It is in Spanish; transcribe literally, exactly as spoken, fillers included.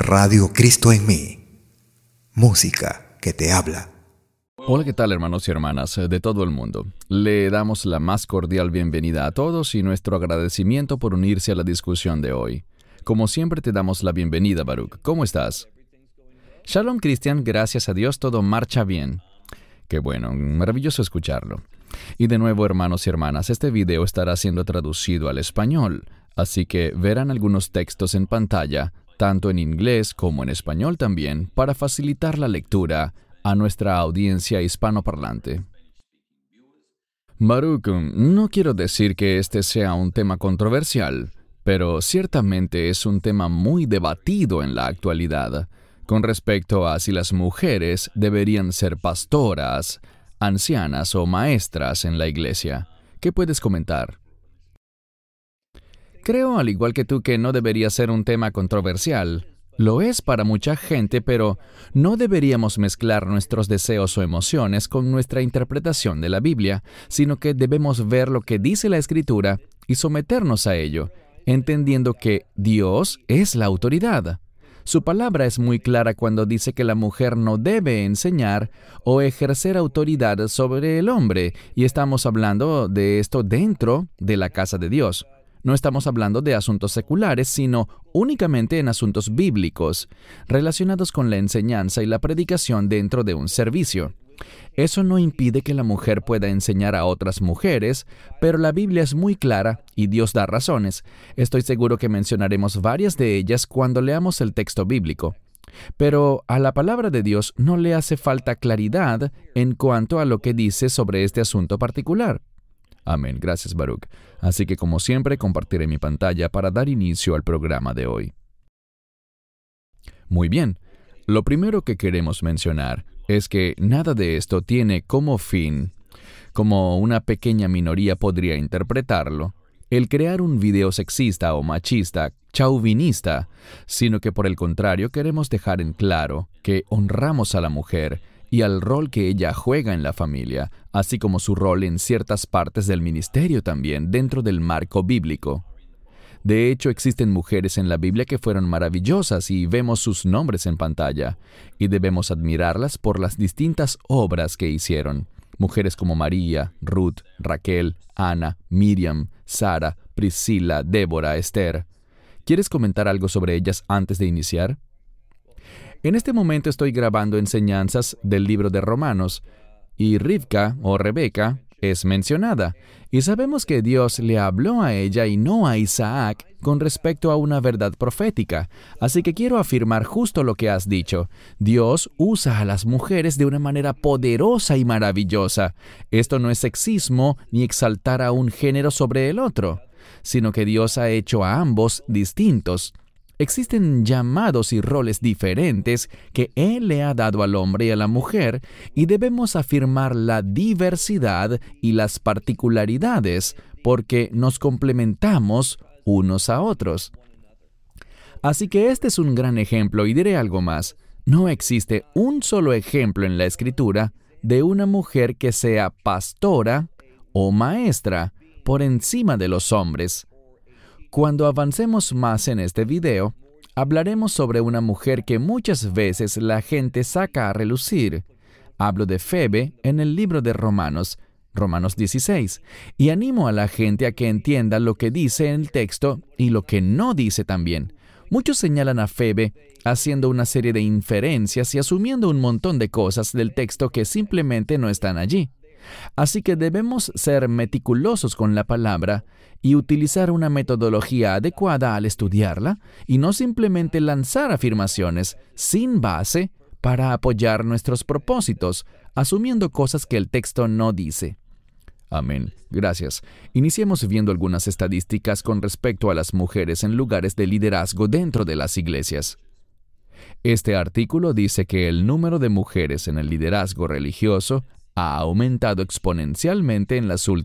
Radio Cristo en mí. Música que te habla. Hola, ¿qué tal, hermanos y hermanas de todo el mundo? Le damos la más cordial bienvenida a todos y nuestro agradecimiento por unirse a la discusión de hoy. Como siempre, te damos la bienvenida, Baruch. ¿Cómo estás? Shalom, Cristian. Gracias a Dios, todo marcha bien. Qué bueno, maravilloso escucharlo. Y de nuevo, hermanos y hermanas, este video estará siendo traducido al español, así que verán algunos textos en pantalla, tanto en inglés como en español también, para facilitar la lectura a nuestra audiencia hispanoparlante. Baruch, no quiero decir que este sea un tema controversial, pero ciertamente es un tema muy debatido en la actualidad, con respecto a si las mujeres deberían ser pastoras, ancianas o maestras en la iglesia. ¿Qué puedes comentar? Creo, al igual que tú, que no debería ser un tema controversial. Lo es para mucha gente, pero no deberíamos mezclar nuestros deseos o emociones con nuestra interpretación de la Biblia, sino que debemos ver lo que dice la Escritura y someternos a ello, entendiendo que Dios es la autoridad. Su palabra es muy clara cuando dice que la mujer no debe enseñar o ejercer autoridad sobre el hombre, y estamos hablando de esto dentro de la casa de Dios. No estamos hablando de asuntos seculares, sino únicamente en asuntos bíblicos, relacionados con la enseñanza y la predicación dentro de un servicio. Eso no impide que la mujer pueda enseñar a otras mujeres, pero la Biblia es muy clara y Dios da razones. Estoy seguro que mencionaremos varias de ellas cuando leamos el texto bíblico. Pero a la palabra de Dios no le hace falta claridad en cuanto a lo que dice sobre este asunto particular. Amén. Gracias, Baruch. Así que, como siempre, compartiré mi pantalla para dar inicio al programa de hoy. Muy bien. Lo primero que queremos mencionar es que nada de esto tiene como fin, como una pequeña minoría podría interpretarlo, el crear un video sexista o machista, chauvinista, sino que por el contrario queremos dejar en claro que honramos a la mujer y al rol que ella juega en la familia, así como su rol en ciertas partes del ministerio también dentro del marco bíblico. De hecho, existen mujeres en la Biblia que fueron maravillosas y vemos sus nombres en pantalla, y debemos admirarlas por las distintas obras que hicieron. Mujeres como María, Ruth, Raquel, Ana, Miriam, Sara, Priscila, Débora, Esther. ¿Quieres comentar algo sobre ellas antes de iniciar? En este momento estoy grabando enseñanzas del libro de Romanos, y Rivka o Rebeca es mencionada, y sabemos que Dios le habló a ella y no a Isaac con respecto a una verdad profética. Así que quiero afirmar justo lo que has dicho. Dios usa a las mujeres de una manera poderosa y maravillosa. Esto no es sexismo ni exaltar a un género sobre el otro, sino que Dios ha hecho a ambos distintos. Existen llamados y roles diferentes que Él le ha dado al hombre y a la mujer, y debemos afirmar la diversidad y las particularidades, porque nos complementamos unos a otros. Así que este es un gran ejemplo, y diré algo más. No existe un solo ejemplo en la Escritura de una mujer que sea pastora o maestra por encima de los hombres. Cuando avancemos más en este video, hablaremos sobre una mujer que muchas veces la gente saca a relucir. Hablo de Febe en el libro de Romanos, Romanos dieciséis, y animo a la gente a que entienda lo que dice en el texto y lo que no dice también. Muchos señalan a Febe haciendo una serie de inferencias y asumiendo un montón de cosas del texto que simplemente no están allí. Así que debemos ser meticulosos con la palabra y utilizar una metodología adecuada al estudiarla, y no simplemente lanzar afirmaciones sin base para apoyar nuestros propósitos, asumiendo cosas que el texto no dice. Amén. Gracias. Iniciemos viendo algunas estadísticas con respecto a las mujeres en lugares de liderazgo dentro de las iglesias. Este artículo dice que el número de mujeres en el liderazgo religioso ha aumentado exponencialmente en las últimas